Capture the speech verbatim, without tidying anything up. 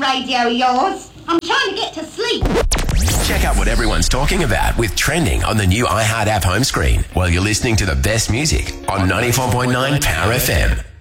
radio of yours. I'm trying to get to sleep. Check out what everyone's talking about with Trending on the new iHeart app home screen while you're listening to the best music on ninety-four point nine Power F M.